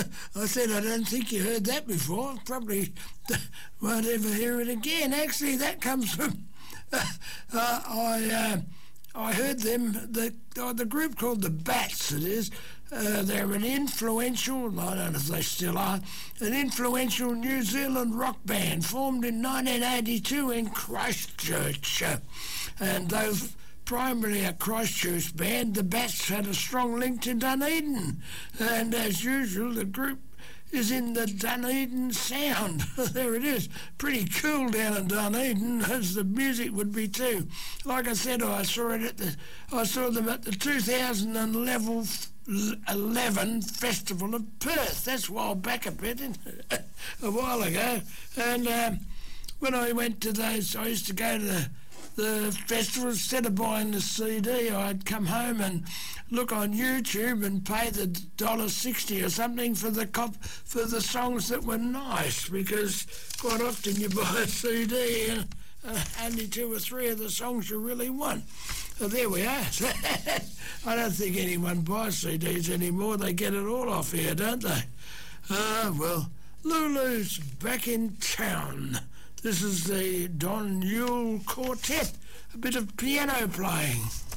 I said, I don't think you heard that before. Probably won't ever hear it again. Actually, that comes from... I heard them, the group called the Bats, it is. They're an influential, I don't know if they still are, an influential New Zealand rock band formed in 1982 in Christchurch. And they're primarily a Christchurch band. The Bats had a strong link to Dunedin. And as usual, the group is in the Dunedin sound. There it is. Pretty cool down in Dunedin, as the music would be too. Like I said, I saw them at the 2011 Festival of Perth. That's a while back a bit, a while ago. And when I went to those, I used to go to the festival. Instead of buying the CD, I'd come home and look on YouTube and pay the $1.60 or something for the songs that were nice, because quite often you buy a CD and only 2 or 3 of the songs you really want. So there we are. I don't think anyone buys CDs anymore. They get it all off here, don't they? Well, Lulu's back in town. This is the Don Yule Quartet, a bit of piano playing.